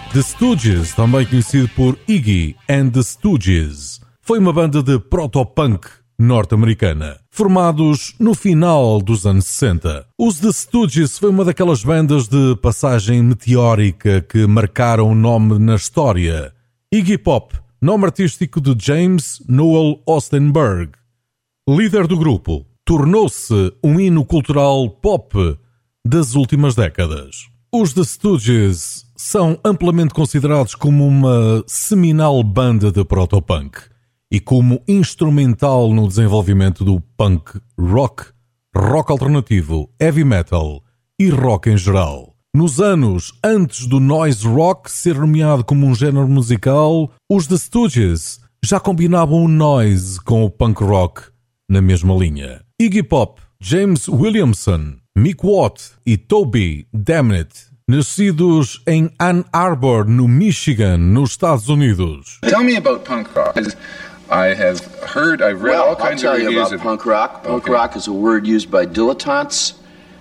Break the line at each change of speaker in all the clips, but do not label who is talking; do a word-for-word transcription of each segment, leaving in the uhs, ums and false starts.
The Stooges, também conhecido por Iggy and the Stooges, foi uma banda de proto-punk norte-americana, formados no final dos anos sessenta. Os The Stooges foi uma daquelas bandas de passagem meteórica que marcaram o nome na história. Iggy Pop, nome artístico de James Noel Ostenberg, líder do grupo, tornou-se um hino cultural pop das últimas décadas. Os The Stooges são amplamente considerados como uma seminal banda de proto-punk e como instrumental no desenvolvimento do punk rock, rock alternativo, heavy metal e rock em geral. Nos anos antes do noise rock ser nomeado como um género musical, os The Stooges já combinavam o noise com o punk rock na mesma linha. Iggy Pop, James Williamson, Mick Watt e Toby Damnett, nascidos em Ann Arbor, no Michigan, nos Estados Unidos.
Tell me about punk rock. I have heard, I've read
well,
all kinds
I'll tell
of
you
reviews
about
of
punk rock. Punk
okay.
rock is a word used by dilettantes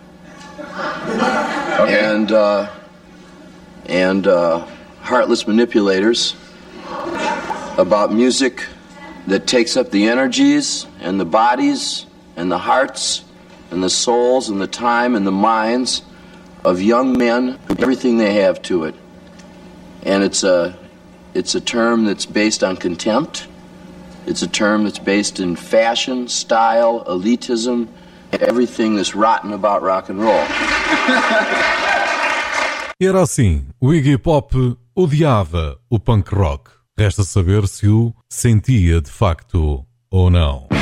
okay.
and uh, and uh, heartless manipulators about music that takes up the energies and the bodies and the hearts and the souls and the time and the minds of young men, everything they have to it. And it's a it's a term that's based on contempt. It's a term that's based in fashion, style, elitism, everything that's rotten about rock and roll.
Era assim, o Iggy Pop odiava o punk rock. Resta saber se o sentia de facto ou não.